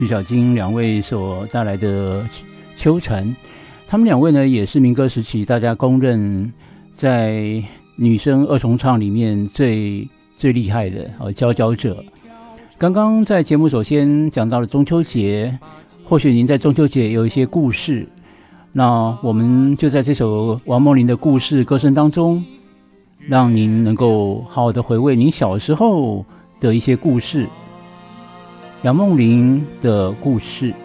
徐小菁两位所带来的秋蝉。他们两位呢，也是民歌时期大家公认在女生二重唱里面最厉害的佼佼者。刚刚在节目首先讲到了中秋节，或许您在中秋节有一些故事，那我们就在这首王梦麟的故事歌声当中，让您能够好好的回味您小时候的一些故事。杨梦麟的故事。